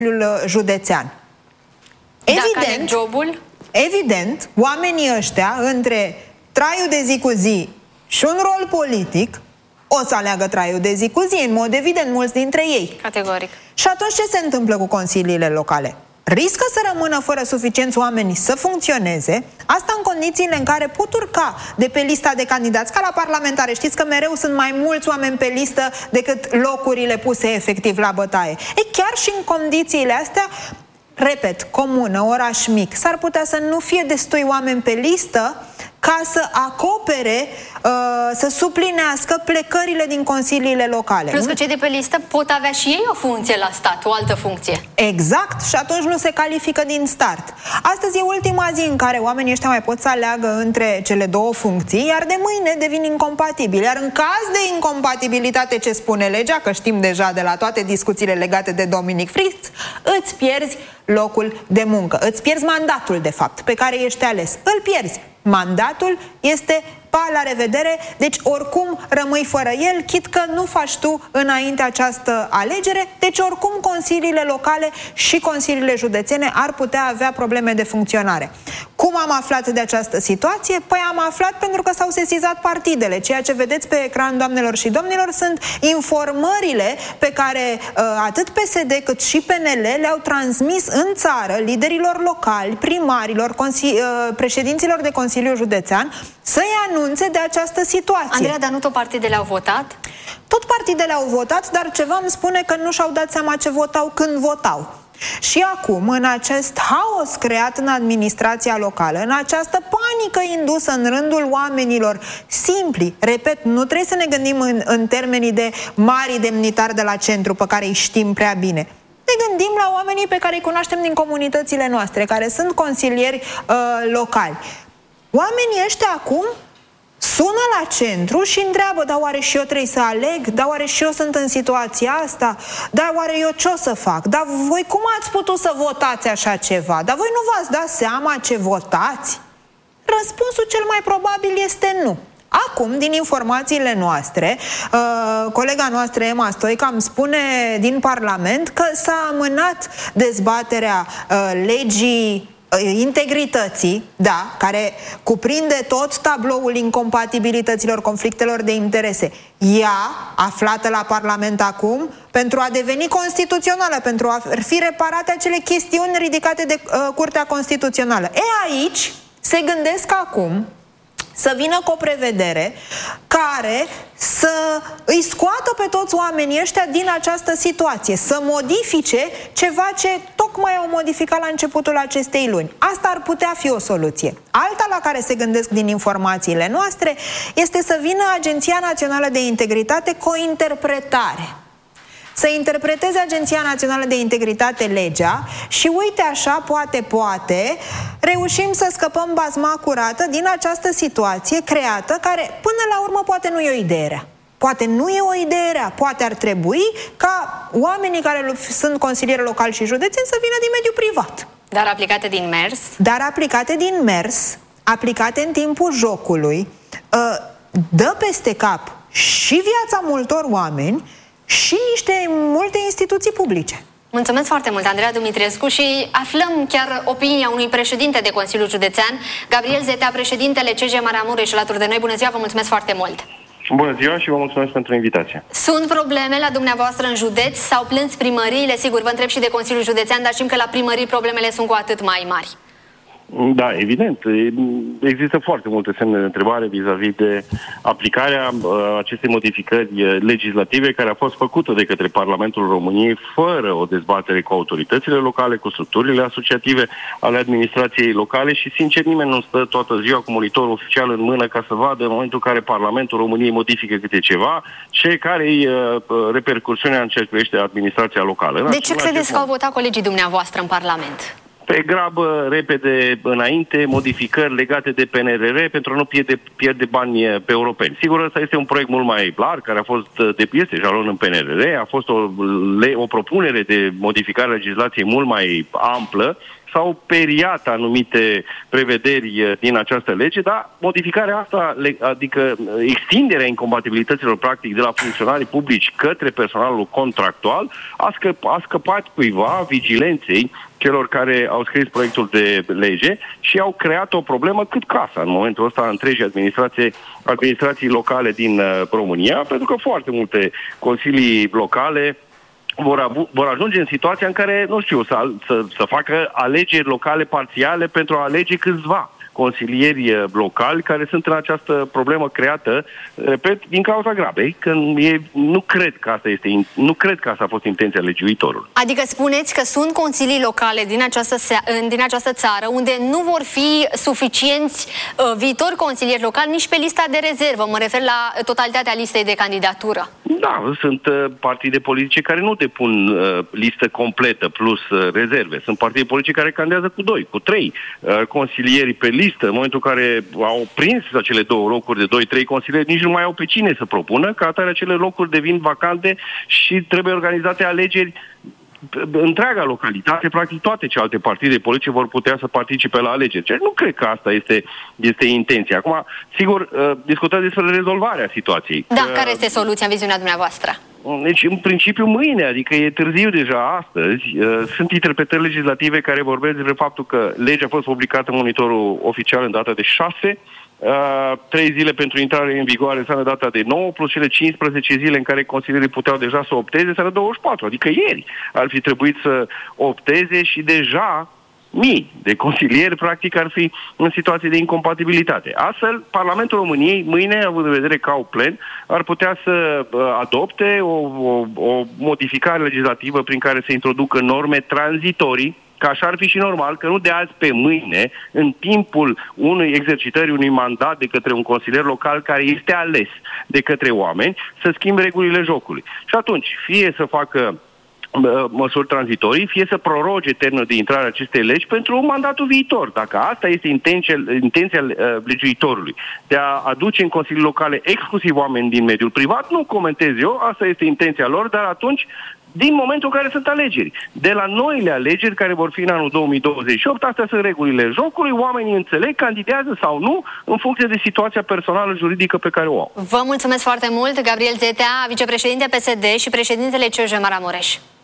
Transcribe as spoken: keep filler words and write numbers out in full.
județean. Evident, jobul? evident, oamenii ăștia, între traiul de zi cu zi și un rol politic, o să aleagă traiul de zi cu zi, în mod evident, mulți dintre ei. Categoric. Și atunci ce se întâmplă cu consiliile locale? Riscă să rămână fără suficienți oameni să funcționeze, asta în condițiile în care pot urca de pe lista de candidați, ca la parlamentare. Știți că mereu sunt mai mulți oameni pe listă decât locurile puse efectiv la bătaie. E, chiar și în condițiile astea, repet, comună, oraș mic, s-ar putea să nu fie destui oameni pe listă ca să acopere, uh, să suplinească plecările din consiliile locale. Plus că cei de pe listă pot avea și ei o funcție la stat, o altă funcție. Exact, și atunci nu se califică din start. Astăzi e ultima zi în care oamenii ăștia mai pot să aleagă între cele două funcții, iar de mâine devin incompatibili. Iar în caz de incompatibilitate, ce spune legea, că știm deja de la toate discuțiile legate de Dominic Fritz, îți pierzi locul de muncă, îți pierzi mandatul, de fapt, pe care ești ales. Îl pierzi. Mandatul este pa, la revedere, deci oricum rămâi fără el, chit că nu faci tu înainte această alegere, deci oricum consiliile locale și consiliile județene ar putea avea probleme de funcționare. Cum am aflat de această situație? Păi am aflat pentru că s-au sesizat partidele. Ceea ce vedeți pe ecran, doamnelor și domnilor, sunt informările pe care uh, atât P S D cât și P N L le-au transmis în țară liderilor locali, primarilor, uh, președinților de Consiliu Județean, să-i anunțe de această situație. Andreea, dar nu tot partidele au votat? Tot partidele au votat, dar ceva îmi spune că nu și-au dat seama ce votau când votau. Și acum, în acest haos creat în administrația locală, în această panică indusă în rândul oamenilor simpli, repet, nu trebuie să ne gândim în, în termenii de mari demnitari de la centru, pe care îi știm prea bine. Ne gândim la oamenii pe care îi cunoaștem din comunitățile noastre, care sunt consilieri uh, locali. Oamenii ăștia acum sună la centru și întreabă: dar oare și eu trebuie să aleg? Dar oare și eu sunt în situația asta? Dar oare eu ce o să fac? Dar voi cum ați putut să votați așa ceva? Dar voi nu v-ați dat seama ce votați? Răspunsul cel mai probabil este nu. Acum, din informațiile noastre, uh, colega noastră Emma Stoica îmi spune din Parlament că s-a amânat dezbaterea uh, legii integrității, da, care cuprinde tot tabloul incompatibilităților, conflictelor de interese. Ea, aflată la Parlament acum, pentru a deveni constituțională, pentru a fi reparate acele chestiuni ridicate de uh, Curtea Constituțională. E, aici se gândesc acum să vină cu o prevedere care să îi scoată pe toți oamenii ăștia din această situație, să modifice ceva ce tocmai au modificat la începutul acestei luni. Asta ar putea fi o soluție. Alta la care se gândesc din informațiile noastre este să vină Agenția Națională de Integritate cu o interpretare. Să interpreteze Agenția Națională de Integritate legea și uite așa, poate, poate, reușim să scăpăm bazma curată din această situație creată, care până la urmă poate nu e o idee rea. Poate nu e o idee rea, poate ar trebui ca oamenii care sunt consilieri locali și județeni să vină din mediul privat. Dar aplicate din mers? Dar aplicate din mers, aplicate în timpul jocului, dă peste cap și viața multor oameni și niște multe instituții publice. Mulțumesc foarte mult, Andreea Dumitrescu, și aflăm chiar opinia unui președinte de Consiliul Județean, Gabriel Zetea, președintele C J Maramureș, alături de noi. Bună ziua, vă mulțumesc foarte mult! Bună ziua și vă mulțumesc pentru invitație. Sunt probleme la dumneavoastră în județ? S-au plâns primăriile? Sigur, vă întreb și de Consiliul Județean, dar știm că la primării problemele sunt cu atât mai mari. Da, evident. Există foarte multe semne de întrebare vis-a-vis de aplicarea uh, acestei modificări legislative care a fost făcută de către Parlamentul României fără o dezbatere cu autoritățile locale, cu structurile asociative ale administrației locale și, sincer, nimeni nu stă toată ziua cu monitorul oficial în mână ca să vadă în momentul în care Parlamentul României modifică câte ceva ce care-i uh, repercursiunea în ce privește administrația locală. De ce credeți că au votat colegii dumneavoastră în Parlament? Pe grabă, repede, înainte, modificări legate de P N R R pentru a nu pierde, pierde bani pe europeni. Sigur, ăsta este un proiect mult mai larg, care a fost, este jalon în P N R R, a fost o, o propunere de modificare a legislației mult mai amplă s-au periat anumite prevederi din această lege, dar modificarea asta, adică extinderea incompatibilităților practic de la funcționarii publici către personalul contractual, a, scăp, a scăpat cuiva, vigilenței, celor care au scris proiectul de lege și au creat o problemă cât casa în momentul ăsta întregii administrații, administrații locale din uh, România, pentru că foarte multe consilii locale vor, vor ajunge în situația în care, nu știu, să, să, să facă alegeri locale parțiale pentru a alege câțiva consilieri locali care sunt în această problemă creată, repet, din cauza grabei, că e, nu cred că asta este, nu cred că asta a fost intenția legiuitorului. Adică spuneți că sunt consilii locale din această, din această țară unde nu vor fi suficienți uh, viitori consilieri locali nici pe lista de rezervă, mă refer la totalitatea listei de candidatură. Da, sunt uh, partide politice care nu depun uh, listă completă plus uh, rezerve. Sunt partide politice care candidează cu doi, cu trei uh, consilieri pe listă. În momentul în care au prins acele două locuri de doi trei consilieri, nici nu mai au pe cine să propună, ca atare acele locuri devin vacante și trebuie organizate alegeri. Întreaga localitate, practic toate celelalte partide politice vor putea să participe la alegeri. Deci nu cred că asta este, este intenția. Acum, sigur, discutăm despre rezolvarea situației. Da, care este soluția în viziunea dumneavoastră? Deci, în principiu, mâine, adică e târziu deja astăzi, sunt interpretări legislative care vorbesc despre faptul că legea a fost publicată în monitorul oficial în data de șase, Uh, trei zile pentru intrare în vigoare înseamnă data de nouă, plus cele cincisprezece zile în care consilierii puteau deja să opteze, înseamnă douăzeci și patru, adică ieri ar fi trebuit să opteze și deja mii de consilieri practic ar fi în situație de incompatibilitate. Astfel, Parlamentul României, mâine, având în vedere că au plen, ar putea să uh, adopte o, o, o modificare legislativă prin care să introducă norme tranzitorii, că așa ar fi și normal, că nu de azi pe mâine, în timpul unui exercitării unui mandat de către un consilier local care este ales de către oameni, să schimbe regulile jocului. Și atunci, fie să facă măsuri tranzitorii, fie să proroge termenul de intrare a acestei legi pentru mandatul viitor. Dacă asta este intenția, intenția uh, legiuitorului, de a aduce în consilii locale exclusiv oameni din mediul privat, nu comentez eu, asta este intenția lor, dar atunci, din momentul în care sunt alegeri. De la noile alegeri, care vor fi în anul două mii douăzeci și opt, astea sunt regulile jocului, oamenii înțeleg, candidează sau nu, în funcție de situația personală juridică pe care o au. Vă mulțumesc foarte mult, Gabriel Zetea, vicepreședinte P S D și președintele C J Maramureș.